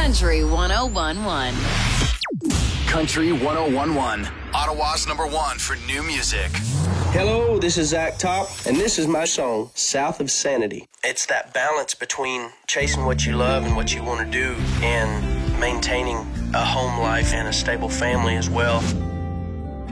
Country 1011. Country 1011. Ottawa's #1 for new music. Hello, this is Zach Top, and this is my song, South of Sanity. It's that balance between chasing what you love and what you want to do and maintaining a home life and a stable family as well.